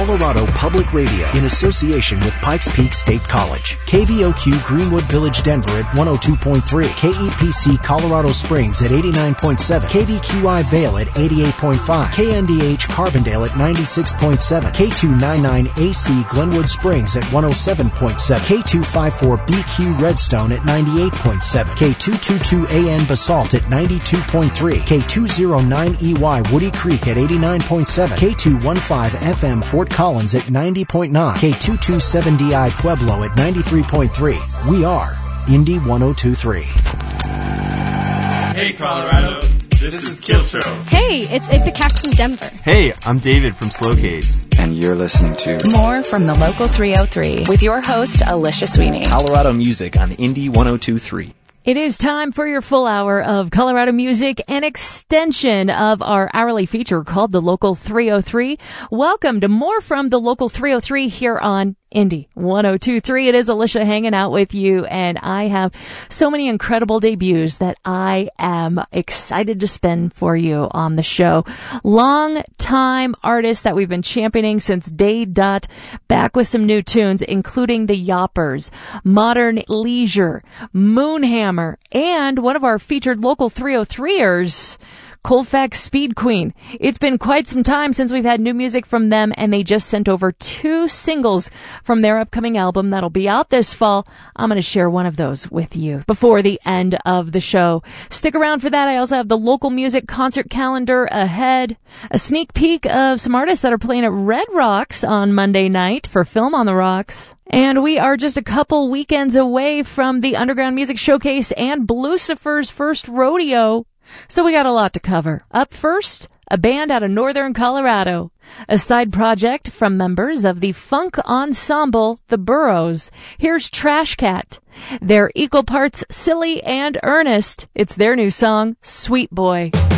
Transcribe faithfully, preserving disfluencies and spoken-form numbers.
Colorado Public Radio in association with Pikes Peak State College. K V O Q Greenwood Village, Denver at one oh two point three. K E P C Colorado Springs at eighty-nine point seven. K V Q I Vail at eighty-eight point five. K N D H Carbondale at ninety-six point seven. K two ninety-nine A C Glenwood Springs at one oh seven point seven. K two fifty-four B Q Redstone at ninety-eight point seven. K two twenty-two A N Basalt at ninety-two point three. K two oh nine E Y Woody Creek at eighty-nine point seven. K two fifteen F M Fort Collins at ninety point nine. K two twenty-seven D I Pueblo at ninety-three point three. We are Indy one oh two point three. Hey, Colorado. This is Kiltro. Hey, it's Ipecac from Denver. Hey, I'm David from Slowcades. And you're listening to more from the Local three oh three with your host, Alicia Sweeney. Colorado music on Indy one oh two point three. It is time for your full hour of Colorado music, an extension of our hourly feature called the Local three oh three. Welcome to more from the Local three oh three here on Indy one oh two point three. It is Alicia hanging out with you, and I have so many incredible debuts that I am excited to spin for you on the show. Long time artists that we've been championing since day dot, back with some new tunes, including the Yoppers, Modern Leisure, Moonhammer, and one of our featured Local three oh three-ers, Colfax Speed Queen. It's been quite some time since we've had new music from them, and they just sent over two singles from their upcoming album that'll be out this fall. I'm going to share one of those with you before the end of the show. Stick around for that. I also have the local music concert calendar ahead, a sneak peek of some artists that are playing at Red Rocks on Monday night for Film on the Rocks. And we are just a couple weekends away from the Underground Music Showcase and Blucifer's first rodeo. So we got a lot to cover. Up first, a band out of northern Colorado, a side project from members of the funk ensemble The Burros. Here's Trash Cat. They're equal parts silly and earnest. It's their new song, Sweet Boy.